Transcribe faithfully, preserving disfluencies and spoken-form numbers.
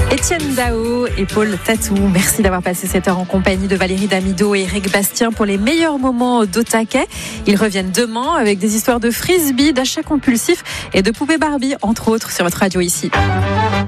Étienne Dao et Paul Tatou, merci d'avoir passé cette heure en compagnie de Valérie Damido et Eric Bastien pour les meilleurs moments d'Otaquet. Ils reviennent demain avec des histoires de frisbee, d'achats compulsifs et de poupées Barbie, entre autres, sur votre radio ici.